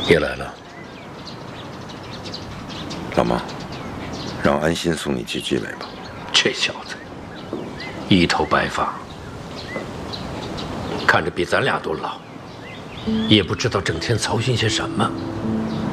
也来了。 老妈，让安心送你去聚美吧。 这小子，一头白发，看着比咱俩都老，也不知道整天操心些什么。